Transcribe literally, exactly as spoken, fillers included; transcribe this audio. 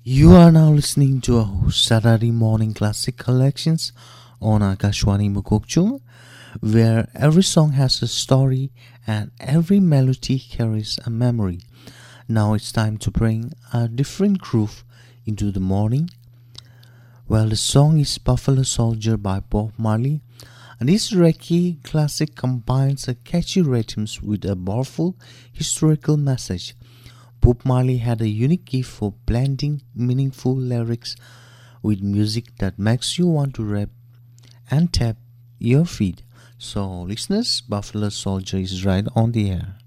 You are now listening to our Saturday morning classic collections on Akashwani Mukokchung, where every song has a story and every melody carries a memory. Now it's time to bring a different groove into the morning. Well, the song is Buffalo Soldier by Bob Marley, and this reggae classic combines a catchy rhythms with a powerful historical message. Bob Marley had a unique gift for blending meaningful lyrics with music that makes you want to rap and tap your feet. So, listeners, Buffalo Soldier is right on the air.